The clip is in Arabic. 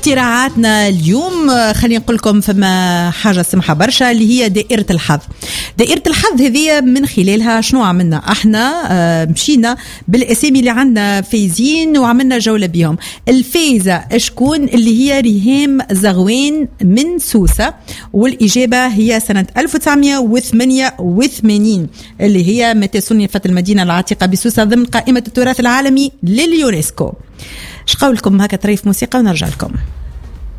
اختراعاتنا اليوم خلينا نقول لكم فما حاجة سمحة برشا اللي هي دائرة الحظ. دائرة الحظ هذه من خلالها شنو عملنا احنا؟ مشينا بالاسامي اللي عندنا فايزين وعملنا جولة بيهم. الفايزة شكون؟ اللي هي ريهام زغوين من سوسة، والإجابة هي سنة 1988 اللي هي متى صنفت المدينة العتيقة بسوسة ضمن قائمة التراث العالمي لليونسكو. اش قولكم هكا طريف موسيقى ونرجع لكم.